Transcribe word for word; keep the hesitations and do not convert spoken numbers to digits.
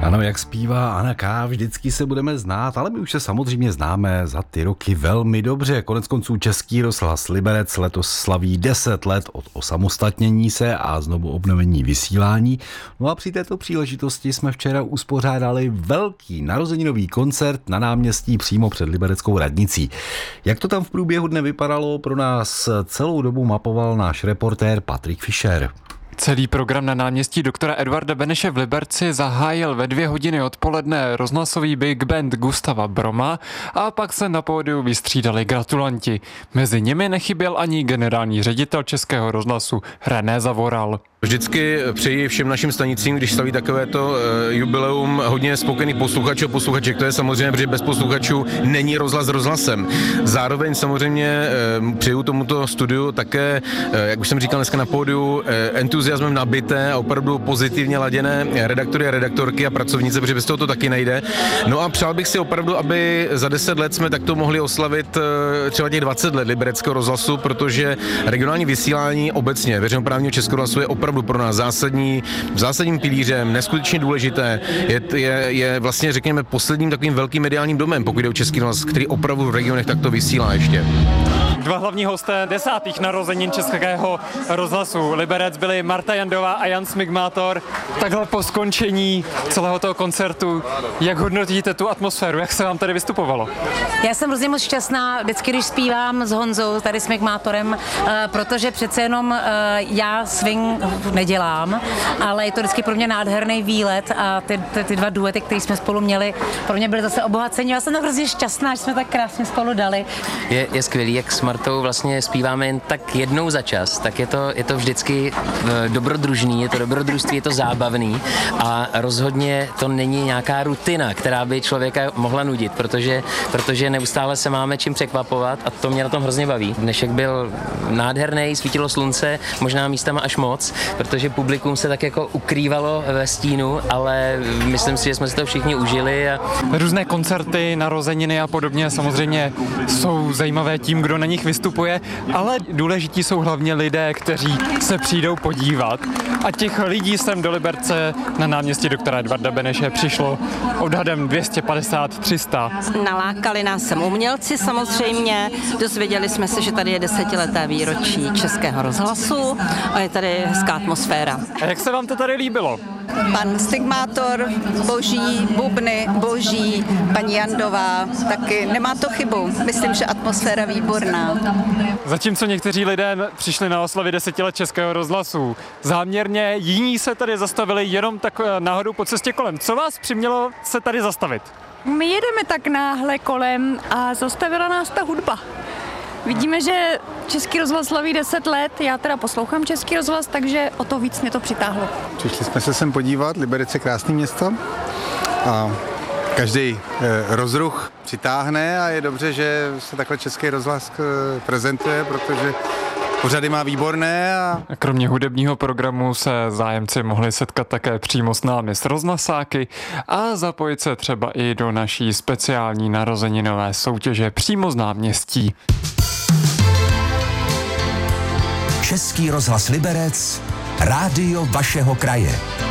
Ano, jak zpívá Anna K., vždycky se budeme znát, ale my už se samozřejmě známe za ty roky velmi dobře. Koneckonců Český rozhlas Liberec letos slaví deset let od osamostatnění se a znovu obnovení vysílání. No a při této příležitosti jsme včera uspořádali velký narozeninový koncert na náměstí přímo před libereckou radnicí. Jak to tam v průběhu dne vypadalo, pro nás celou dobu mapoval náš reportér Patrik Fischer. Celý program na náměstí doktora Edvarda Beneše v Liberci zahájil ve dvě hodiny odpoledne rozhlasový big band Gustava Broma a pak se na pódiu vystřídali gratulanti. Mezi nimi nechyběl ani generální ředitel Českého rozhlasu René Zavoral. Vždycky přeji všem našim stanicím, když slaví takovéto uh, jubileum, hodně spokojených posluchačů a posluchaček. To je samozřejmě, protože bez posluchačů není rozhlas rozhlasem. Zároveň samozřejmě uh, přeju tomuto studiu také, uh, jak už jsem říkal dneska na pódiu, uh, entuziasmem nabité a opravdu pozitivně laděné redaktory a redaktorky a pracovnice, protože bez toho to taky nejde. No a přál bych si opravdu, aby za deset let jsme takto mohli oslavit uh, třeba těch dvacet let libereckého rozhlasu, protože regionální vysílání obecně veřejnoprávního Českého rozhlasu je opravdu pro nás zásadní, zásadním pilířem, neskutečně důležité. Je, je, je vlastně, řekněme, posledním takovým velkým mediálním domem, pokud jde o Český rozhlas, který opravdu v regionech takto vysílá ještě. Dva hlavní hosté desátých narozenin Českého rozhlasu Liberec byli Marta Jandová a Jan Smigmátor. Takhle po skončení celého toho koncertu, jak hodnotíte tu atmosféru, jak se vám tady vystupovalo? Já jsem hrozně moc šťastná vždycky, když zpívám s Honzou, tady s Smigmátorem, protože přece jenom já swing nedělám, ale je to vždycky pro mě nádherný výlet a ty, ty, ty dva duety, které jsme spolu měli, pro mě byly zase obohacení. Já jsem tak hrozně šťastná, že jsme tak krásně spolu dali. Je, je skvělý, jak s Martou vlastně zpíváme jen tak jednou za čas, tak je to, je to vždycky dobrodružný, je to dobrodružství, je to zábavný a rozhodně to není nějaká rutina, která by člověka mohla nudit, protože, protože neustále se máme čím překvapovat a to mě na tom hrozně baví. Dnešek byl nádherný, svítilo slunce, možná místama až moc, protože publikum se tak jako ukrývalo ve stínu, ale myslím si, že jsme si to všichni užili. A... Různé koncerty, narozeniny a podobně samozřejmě jsou zajímavé tím, kdo na nich vystupuje, ale důležití jsou hlavně lidé, kteří se přijdou podívat. A těch lidí sem do Liberce na náměstí doktora Edvarda Beneše přišlo odhadem dvě stě padesát tři sta. Nalákali nás sem umělci samozřejmě, dozvěděli jsme se, že tady je desetileté výročí Českého rozhlasu a je tady hezká atmosféra. A jak se vám to tady líbilo? Pan Smigmátor, boží, bubny, boží, paní Jandová, taky nemá to chybu. Myslím, že atmosféra výborná. Zatímco někteří lidé přišli na oslavy deseti let Českého rozhlasu, záměrně jiní se tady zastavili jenom tak náhodou po cestě kolem. Co vás přimělo se tady zastavit? My jedeme tak náhle kolem a zastavila nás ta hudba. Vidíme, že Český rozhlas slaví deset let, já teda poslouchám Český rozhlas, takže o to víc mě to přitáhlo. Přišli jsme se sem podívat, Liberec je krásné město a každý e, rozruch přitáhne a je dobře, že se takhle Český rozhlas e, prezentuje, protože pořady má výborné. A... Kromě hudebního programu se zájemci mohli setkat také přímo s námi s rozhlasáky a zapojit se třeba i do naší speciální narozeninové soutěže přímo z náměstí. Český rozhlas Liberec, rádio vašeho kraje.